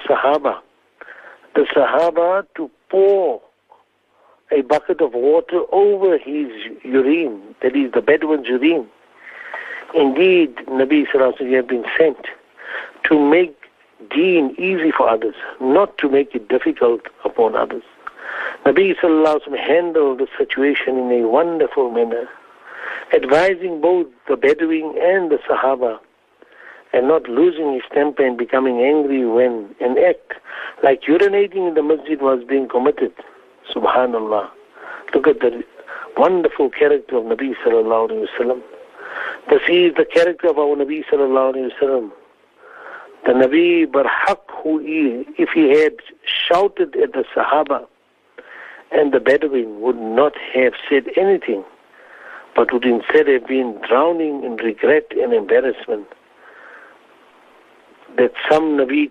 Sahaba. The Sahaba to pour a bucket of water over his urine, that is the Bedouin's urine. Indeed, Nabi Sallallahu Alaihi Wasallam have been sent to make deen easy for others, not to make it difficult upon others. Nabi Sallallahu Alaihi Wasallam handled the situation in a wonderful manner, advising both the Bedouin and the Sahaba, and not losing his temper and becoming angry when an act like urinating in the masjid was being committed. Subhanallah. Look at the wonderful character of Nabi Sallallahu Alaihi Wasallam. This is the character of our Nabi Sallallahu Alaihi Wasallam. The Nabi Barhaq, who is, if he had shouted at the Sahaba and the Bedouin, would not have said anything, but would instead have been drowning in regret and embarrassment that some Nabi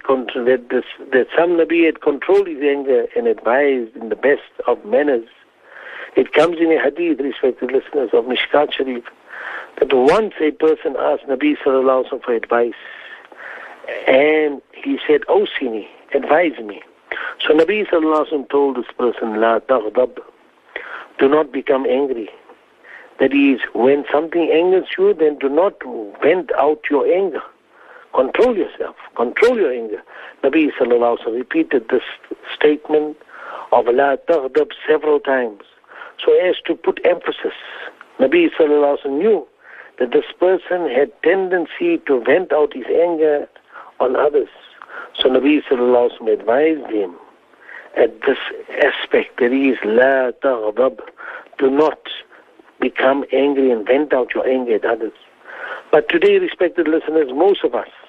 had controlled his anger and advised in the best of manners. It comes in a hadith, respected listeners, of Mishkat Sharif, that once a person asked Nabi Sallallahu Alaihi Wasallam for advice, and he said, "Awsini, advise me." So Nabi Sallallahu Alaihi Wasallam told this person, "La taghdab, do not become angry." That is, when something angers you, then do not vent out your anger. Control yourself. Control your anger. Nabi Sallallahu Alaihi Wasallam repeated this statement of La taghdab several times, so as to put emphasis. Nabi Sallallahu Alaihi Wasallam knew that this person had tendency to vent out his anger on others. So Nabi Sallallahu Alaihi Wasallam advised him at this aspect, that is, La taghdab, do not become angry and vent out your anger at others. But today, respected listeners, most of us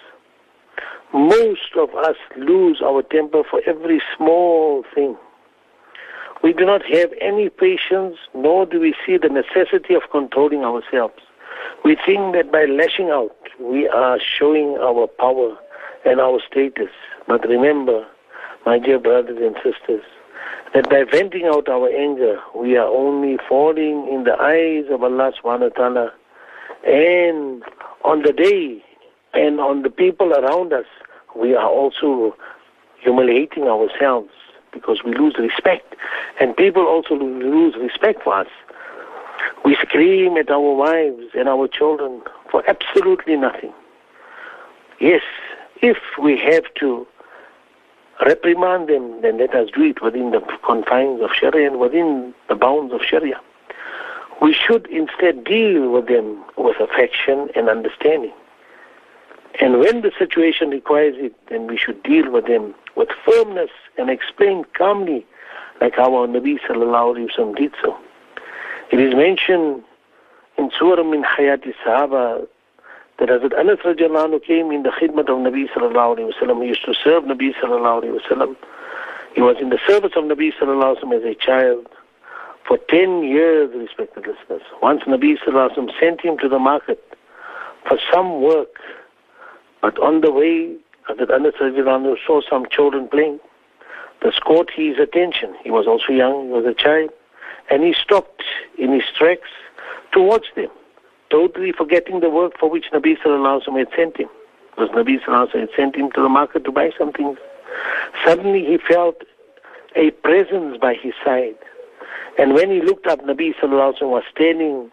lose our temper for every small thing. We do not have any patience, nor do we see the necessity of controlling ourselves. We think that by lashing out, we are showing our power and our status. But remember, my dear brothers and sisters, that by venting out our anger, we are only falling in the eyes of Allah subhanahu wa ta'ala, and on the day and on the people around us, we are also humiliating ourselves, because we lose respect, and people also lose respect for us. We scream at our wives and our children for absolutely nothing. Yes, if we have to reprimand them, then let us do it within the confines of Sharia and within the bounds of Sharia. We should instead deal with them with affection and understanding. And when the situation requires it, then we should deal with them with firmness and explain calmly, like our Nabi Sallallahu Alaihi Wasallam did so. It is mentioned in Surah Min Hayati Sahaba that Hazrat Anas radiallahu anhu came in the khidmat of Nabi Sallallahu Alaihi Wasallam. He used to serve Nabi Sallallahu Alaihi Wasallam. He was in the service of Nabi Sallallahu Alaihi Wasallam as a child for 10 years, respected listeners. Once Nabi Sallallahu Alaihi Wasallam sent him to the market for some work, but on the way, Hazrat Anas radiallahu anhu saw some children playing. This caught his attention. He was also young, he was a child, and he stopped in his tracks to watch them, totally forgetting the work for which Nabi Sallallahu Alaihi Wasallam had sent him. Because Nabi Sallallahu Alaihi Wasallam had sent him to the market to buy some things. Suddenly he felt a presence by his side. And when he looked up, Nabi Sallallahu Alaihi Wasallam was standing,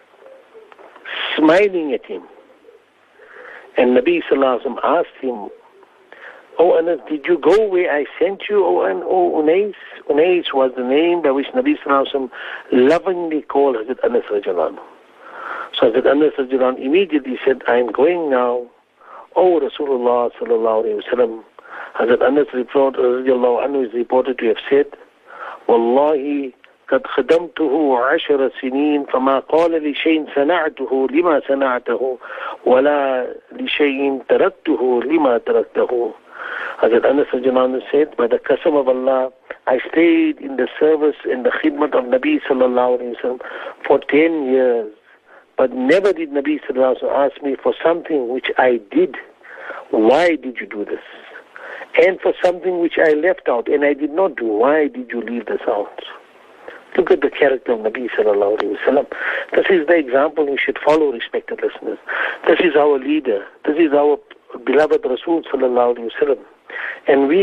smiling at him. And Nabi Sallallahu Alaihi Wasallam asked him, "Oh Anas, did you go where I sent you, O Unais?" Unais was the name by which Nabi Sallallahu Alaihi Wasallam lovingly called Hazrat Anas radiallahu anhu. So Hazrat Anas radiallahu anhu immediately said, "I am going now, O Rasulullah Sallallahu Alaihi Wasallam." Hazrat Anas radiallahu anhu is reported to have said, "Wallahi, قد خدمته 10 سنين فما قال لشيء صنعته لما صنعته ولا لشيء تركته لما تركته." Hazrat Anas said, "By the qasam of Allah, I stayed in the service and the khidmat of Nabi Sallallahu Alaihi Wasallam for 10 years, but never did Nabi Sallallahu Alaihi Wasallam ask me for something which I did. Why did you do this? And for something which I left out and I did not do. Why did you leave this out?" Look at the character of Nabi Sallallahu Alaihi Wasallam. This is the example we should follow, respected listeners. This is our leader. This is our beloved Rasul Sallallahu Alaihi Wasallam. And we